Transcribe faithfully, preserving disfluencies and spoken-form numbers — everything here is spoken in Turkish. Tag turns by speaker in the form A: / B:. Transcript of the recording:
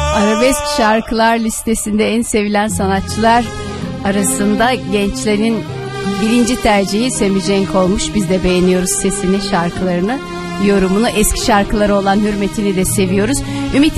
A: Arabesk şarkılar listesinde en sevilen sanatçılar arasında gençlerin birinci tercihi Semih Cenk olmuş. Biz de beğeniyoruz sesini, şarkılarını, yorumunu. Eski şarkıları olan Hürmetini de seviyoruz. Ümit